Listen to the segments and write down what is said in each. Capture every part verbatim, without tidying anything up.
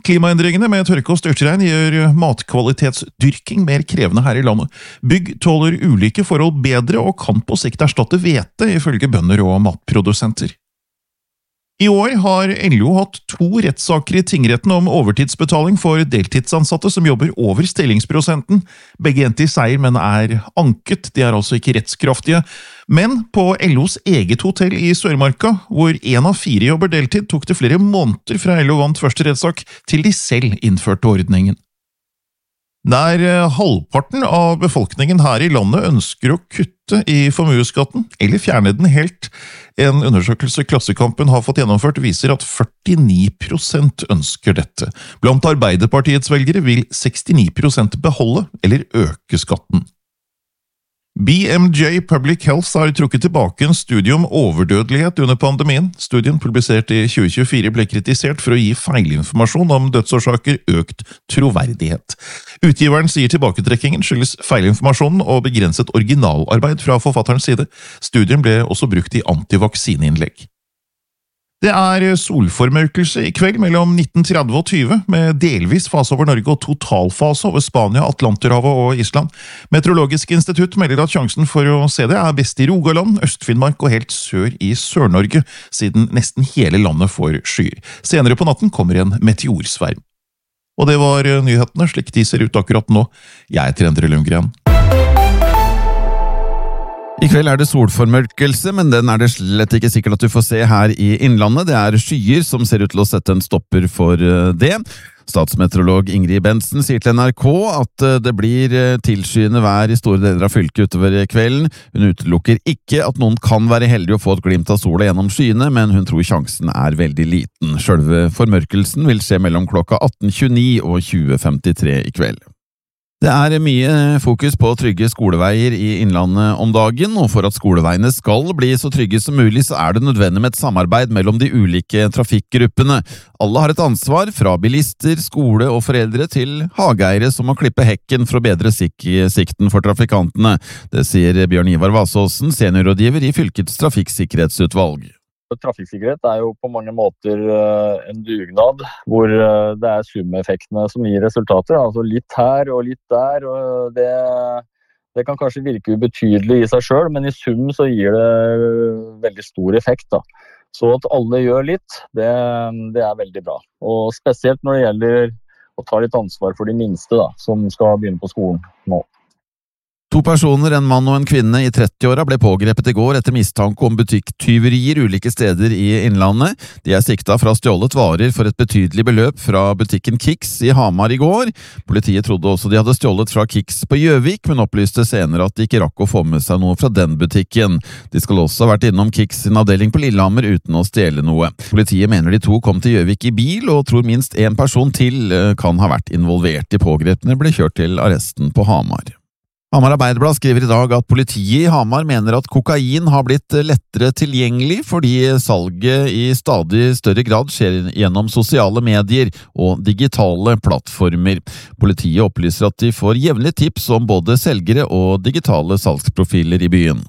Klimaendringene med tørke og størtregn gjør matkvalitetsdyrking mer krevende her i landet. Bygg tåler ulike forhold bedre og kan på sikt erstatte hvete, ifølge bønder og matprodusenter. I år har L O hatt to rettssaker i tingretten om overtidsbetaling for deltidsansatte som jobber over stillingsprosenten. Begge endte i seier, men er anket. De er altså ikke rettskraftige. Men på L Os eget hotell i Sørmarka, hvor en av fire jobber deltid, tok det flere måneder fra L O vant første rettssak til de selv innførte ordningen. Nær halvparten av befolkningen her i landet ønsker å kutte i formueskatten, eller fjerne den helt. En undersøkelse Klassekampen har fått gjennomført viser at førtini prosent ønsker dette. Blant Arbeiderpartiets velgere vil sekstini prosent beholde eller øke skatten. B M J Public Health har trukket tilbake en studie om overdødelighet under pandemien. Studien publisert i tjue tjuefire ble kritisert for å gi feilinformasjon om dødsårsaker økt troverdighet. Utgiveren sier tilbaketrekkingen skyldes feilinformasjonen og begrenset originalarbeid fra forfatterens side. Studien ble også brukt i antivaksineinnlegg. Det er solformørkelse i kveld mellom nitten tretti og tyve, med delvis fase over Norge og totalfase over Spania, Atlanterhavet og Island. Meteorologisk institutt melder at sjansen for å se det er best i Rogaland, Øst-Finnmark og helt sør i Sør-Norge, siden nesten hele landet får skyer. Senere på natten kommer en meteorsverm. Og det var nyhetene, slik de ser ut akkurat nå. Jeg heter Endre Lundgren. I kveld er det solformørkelse, men den er det slett ikke sikkert at du får se her i Innlandet. Det er skyer som ser ut til å sette en stopper for det. Statsmeteorolog Ingrid Bentzen sier til N R K at det blir tilskyende vær i store deler av fylket utover kvelden. Hun utelukker ikke at noen kan være heldige å få et glimt av sola gjennom skyene, men hun tror sjansen er veldig liten. Selve formørkelsen vil skje mellom klokka atten tjueni og tjue femtitre i kveld. Det er mye fokus på trygge skoleveier i Innlandet om dagen, og for at skoleveiene skal bli så trygge som mulig, så er det nødvendig med et samarbeid mellom de ulike trafikkgruppene. Alle har et ansvar, fra bilister, skole og foreldre til hageeiere som må klippe hekken for å bedre sik- sikten for trafikantene. Det sier Bjørn Ivar Vasåsen, seniorrådgiver i fylkets trafikksikkerhetsutvalg. Trafikksikkerhet er jo på mange måter en dugnad, hvor det er sumeffektene som gir resultater. Altså litt her og litt der, og det, det kan kanskje virke ubetydelig i seg selv, men i sum så gir det veldig stor effekt da. Så at alle gjør litt, det, det er veldig bra. Og spesielt når det gjelder å ta litt ansvar for de minste da, som skal begynne på skolen nå. To personer, en mann og en kvinne i trettiåra, ble pågrepet i går etter mistanke om butikktyverier ulike steder i Innlandet. De er sikta fra stjålet varer for et betydelig beløp fra butikken Kicks i Hamar i går. Politiet trodde også de hadde stjålet fra Kicks på Gjøvik, men opplyste senere at de ikke rakk å få med seg noe fra den butikken. De skal også ha vært innom Kicks sin avdeling på Lillehammer uten å stjele noe. Politiet mener de to kom til Gjøvik i bil, og tror minst en person til kan ha vært involvert. De pågrepne ble kjørt til arresten på Hamar. Hamar Arbeiderblad skriver i dag at politiet i Hamar mener at kokain har blitt lettere tilgjengelig fordi salget i stadig større grad skjer gjennom sosiale medier og digitale plattformer. Politiet opplyser at de får jevnlig tips om både selgere og digitale salgsprofiler i byen.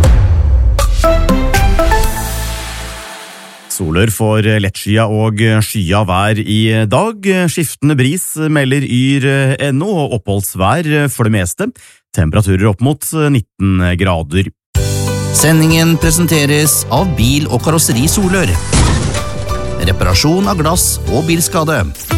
Solør for lettskya og skya vær i dag. Skiftende bris melder yr N O og oppholdsvær for det meste. Temperaturer opp mot nitten grader. Sendingen presenteres av Bil- og Karosseri Solør. Reparasjon av glass og bilskade.